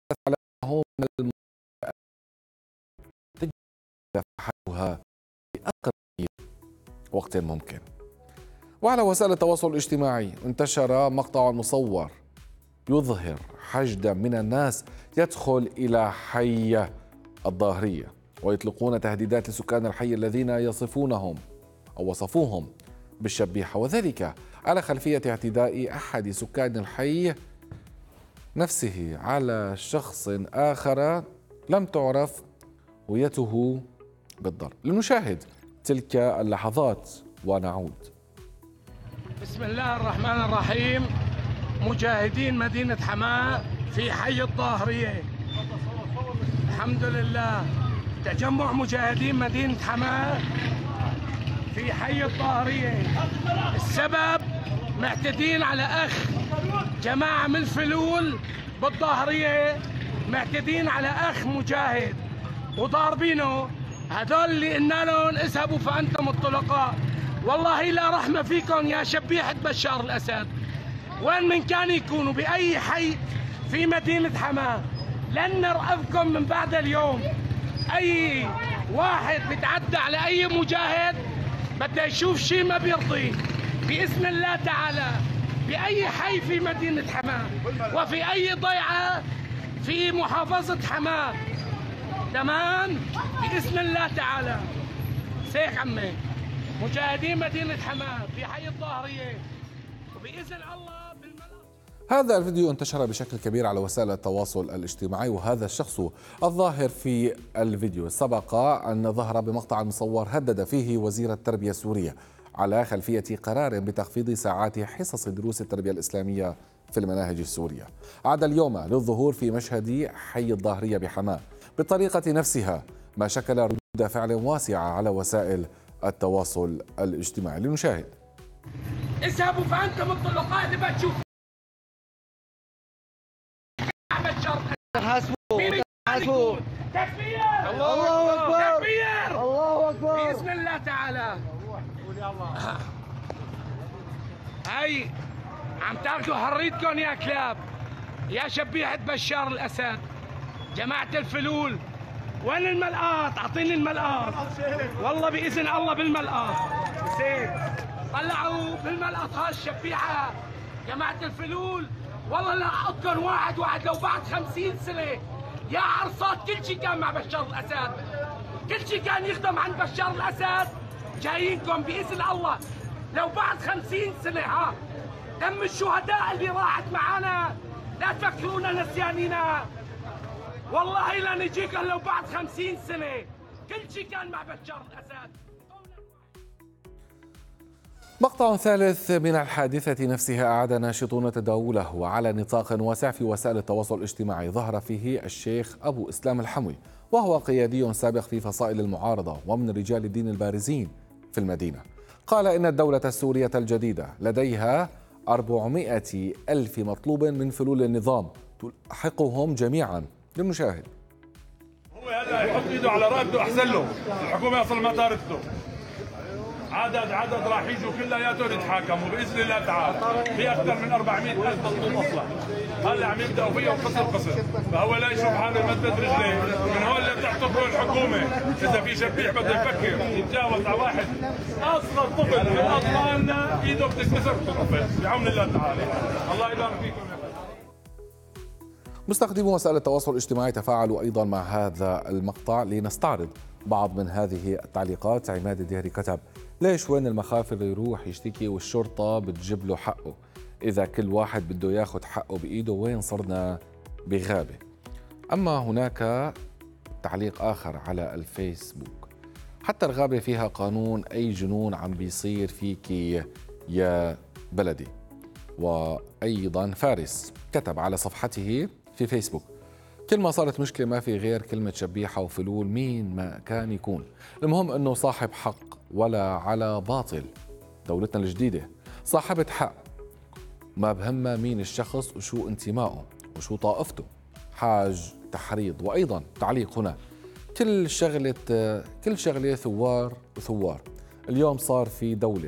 عليهم حلها بأقرب وقت ممكن. وعلى وسائل التواصل الاجتماعي انتشر مقطع مصور يظهر حشدا من الناس يدخل إلى حي الظاهرية ويطلقون تهديدات لسكان الحي الذين يصفونهم أو وصفوهم بالشبيحة، وذلك على خلفية اعتداء أحد سكان الحي نفسه على شخص آخر لم تعرف هويته بالضبط. لنشاهد تلك اللحظات ونعود. بسم الله الرحمن الرحيم. مجاهدين مدينة حماة في حي الظاهرية، الحمد لله، تجمع مجاهدين مدينة حماة في حي الظاهرية. السبب معتدين على أخ جماعة من الفلول بالظاهرية، معتدين على أخ مجاهد وضاربينه. هذول اللي قلنا لهم اذهبوا فأنتم الطلقاء. والله لا رحمة فيكم يا شبيحة بشار الأسد، وين من كان يكونوا بأي حي في مدينة حماة. لن نرأفكم من بعد اليوم. أي واحد بيتعدى على أي مجاهد بده يشوف شيء ما بيرضيه بإذن الله تعالى، بأي حي في مدينة حماة وفي أي ضيعة في محافظة حماة، تمام، بإذن الله تعالى. سيك عمي، مجاهدين مدينة حماة في حي الظاهرية وبإذن الله بالملأ. هذا الفيديو انتشر بشكل كبير على وسائل التواصل الاجتماعي، وهذا الشخص الظاهر في الفيديو سبق أن ظهر بمقطع مصور هدد فيه وزير التربية السورية على خلفية قرار بتخفيض ساعات حصص دروس التربية الإسلامية في المناهج السورية. عاد اليوم للظهور في مشهد حي الظاهرية بحماة بالطريقة نفسها، ما شكل ردود فعل واسعة على وسائل التواصل الاجتماعي. لنشاهد. اذهبوا فأنتم الطلقاء اللي بتشوفوا. حاسبوا. تكبير! الله أكبر! تكبير! الله أكبر! بإذن الله تعالى. هاي عم تاخذوا حريتكم يا كلاب، يا شبيحة بشار الأسد، جماعة الفلول. وين الملقاط؟ أعطيني الملقاط. والله بإذن الله بالملقاط. طلعوا بالملقاط هالشبيحة جماعة الفلول. والله لا أحطكم واحد واحد لو بعد 50 سنة يا عرصات. كل شيء كان مع بشار الأسد، كل شيء كان يخدم عند بشار الأسد. جايينكم بإذن الله لو بعد 50 سنة. دم الشهداء اللي راحت معنا لا تفكرونا نسيانينا. والله لا نجيكم لو بعد 50 سنة. كل شيء كان مع بشار الأسد. مقطع ثالث من الحادثة نفسها أعاد ناشطون تداوله وعلى نطاق واسع في وسائل التواصل الاجتماعي. ظهر فيه الشيخ أبو إسلام الحموي، وهو قيادي سابق في فصائل المعارضة ومن رجال الدين البارزين في المدينة. قال إن الدولة السورية الجديدة لديها 400 ألف مطلوب من فلول النظام تلحقهم جميعا. للمشاهد. هو هلا يحط ايده على رقبته احسن له، الحكومه اصلا ما طارته. عدد راح يجوا كلياتهم يتحاكموا باذن الله تعالى. في اكثر من 400,000 مطلوب اصلا، هلا عم يبداوا فيهم قصر، فهو لا يشوف حاله يمدد رجليه من هون اللي بتعتبره الحكومه. اذا في شبيح بده يفكر يتجاوز على واحد اصغر طفل من اطفالنا ايده بتتكسر بتنقطع بعون الله تعالى. الله يبارك فيكم. مستخدمو وسائل التواصل الاجتماعي تفاعلوا أيضا مع هذا المقطع. لنستعرض بعض من هذه التعليقات. عماد الدهري كتب: ليش وين المخافر يروح يشتكي والشرطة بتجيب له حقه؟ إذا كل واحد بده ياخد حقه بإيده وين صرنا بغابة؟ أما هناك تعليق آخر على الفيسبوك: حتى الغابة فيها قانون، أي جنون عم بيصير فيك يا بلدي. وأيضا فارس كتب على صفحته في فيسبوك: كل ما صارت مشكلة ما في غير كلمة شبيحة وفلول مين ما كان يكون، المهم أنه صاحب حق ولا على باطل. دولتنا الجديدة صاحبة حق، ما بهمها مين الشخص وشو انتمائه وشو طائفته. حاج تحريض. وأيضا تعليق هنا: كل شغلة ثوار وثوار. اليوم صار في دولة